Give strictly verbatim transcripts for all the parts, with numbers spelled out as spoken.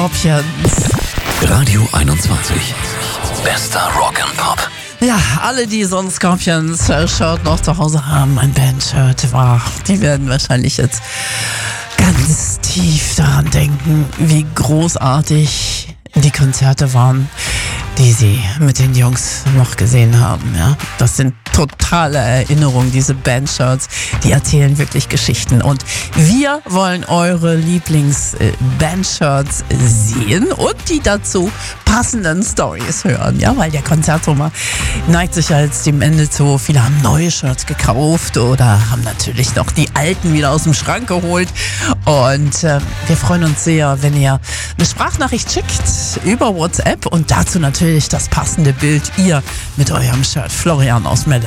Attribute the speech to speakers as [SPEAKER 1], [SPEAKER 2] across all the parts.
[SPEAKER 1] Scorpions.
[SPEAKER 2] Radio einundzwanzig. Bester Rock'n'Pop.
[SPEAKER 1] Ja, alle, die so ein Scorpions-Shirt noch zu Hause haben, ein Band-Shirt, wow, die werden wahrscheinlich jetzt ganz tief daran denken, wie großartig die Konzerte waren, die sie mit den Jungs noch gesehen haben. Ja, das sind totale Erinnerungen, diese Bandshirts, die erzählen wirklich Geschichten. Und wir wollen eure Lieblings-Bandshirts sehen und die dazu passenden Stories hören. Ja, weil der Konzertsommer neigt sich ja jetzt dem Ende zu. Viele haben neue Shirts gekauft oder haben natürlich noch die alten wieder aus dem Schrank geholt. Und äh, wir freuen uns sehr, wenn ihr eine Sprachnachricht schickt über WhatsApp und dazu natürlich das passende Bild, ihr mit eurem Shirt. Florian aus Melle.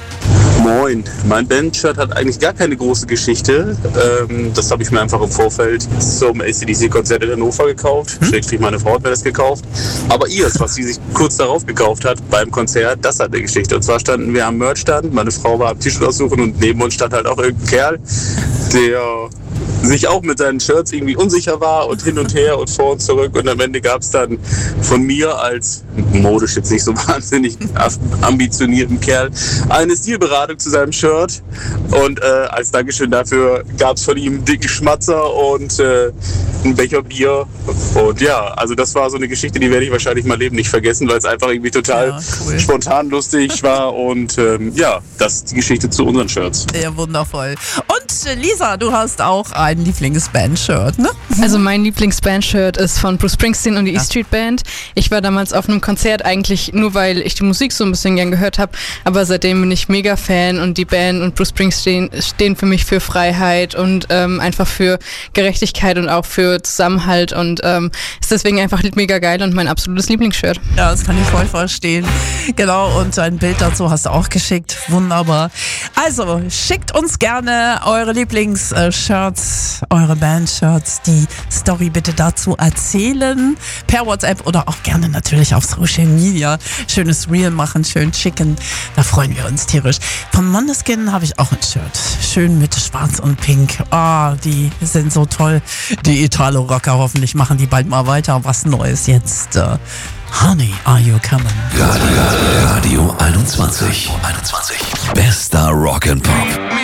[SPEAKER 3] Moin, mein Bandshirt hat eigentlich gar keine große Geschichte. Ähm, das habe ich mir einfach im Vorfeld zum A C D C-Konzert in Hannover gekauft. Hm? Schrägstrich, meine Frau hat mir das gekauft. Aber ihrs, was sie sich kurz darauf gekauft hat beim Konzert, das hat eine Geschichte. Und zwar standen wir am Merchstand, meine Frau war am T-Shirt aussuchen und neben uns stand halt auch irgendein Kerl, der sich auch mit seinen Shirts irgendwie unsicher war und hin und her und vor und zurück. Und am Ende gab es dann von mir als modisch jetzt nicht so wahnsinnig ambitionierten Kerl eine Stilberatung zu seinem Shirt. Und äh, als Dankeschön dafür gab es von ihm einen dicken Schmatzer und äh, einen Becher Bier. Und ja, also das war so eine Geschichte, die werde ich wahrscheinlich mein Leben nicht vergessen, weil es einfach irgendwie total
[SPEAKER 1] ja, cool.
[SPEAKER 3] spontan lustig war. Und ähm, ja, das ist die Geschichte zu unseren Shirts.
[SPEAKER 1] Ja, wundervoll. Und äh, Lisa, du hast auch ein Lieblingsband-Shirt, ne?
[SPEAKER 4] Also mein Lieblingsband-Shirt ist von Bruce Springsteen und die
[SPEAKER 1] ja.
[SPEAKER 4] E-Street Band. Ich war damals auf einem Konzert eigentlich nur, weil ich die Musik so ein bisschen gern gehört habe, aber seitdem bin ich mega Fan und die Band und Bruce Springsteen stehen für mich für Freiheit und ähm, einfach für Gerechtigkeit und auch für Zusammenhalt und ähm, ist deswegen einfach mega geil und mein absolutes Lieblingsshirt.
[SPEAKER 1] Ja, das kann ich voll verstehen. Genau, und ein Bild dazu hast du auch geschickt. Wunderbar. Also, schickt uns gerne eure Lieblings-Shirts, eure Band-Shirts, die Story bitte dazu erzählen. Per WhatsApp oder auch gerne natürlich auf Social Media. Schönes Reel machen, schön schicken. Da freuen wir uns tierisch. Von Måneskin habe ich auch ein Shirt. Schön mit Schwarz und Pink. Ah, oh, die sind so toll. Die Italo-Rocker, hoffentlich machen die bald mal weiter. Was Neues jetzt. Uh, Honey, are you coming?
[SPEAKER 2] Radio, Radio einundzwanzig. Bester Rock'n'Pop.